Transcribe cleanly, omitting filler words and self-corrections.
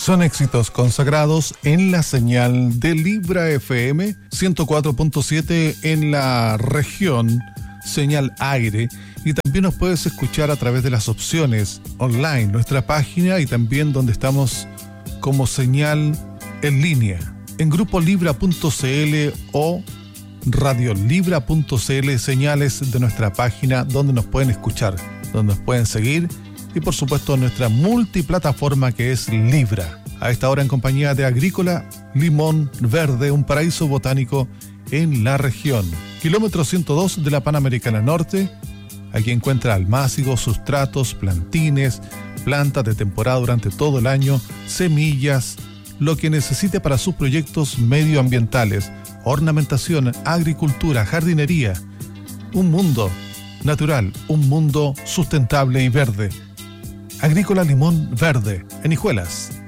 Son éxitos consagrados en la señal de Libra FM 104.7 en la región, señal aire, y también nos puedes escuchar a través de las opciones online, nuestra página y también donde estamos como señal en línea, en grupolibra.cl o radiolibra.cl, señales de nuestra página donde nos pueden escuchar, donde nos pueden seguir y por supuesto nuestra multiplataforma que es Libra. A esta hora en compañía de Agrícola Limón Verde, un paraíso botánico en la región. Kilómetro 102 de la Panamericana Norte. Aquí encuentra almácigos, sustratos, plantines, plantas de temporada durante todo el año, semillas, lo que necesite para sus proyectos medioambientales, ornamentación, agricultura, jardinería. Un mundo natural, un mundo sustentable y verde. Agrícola Limón Verde, en Hijuelas.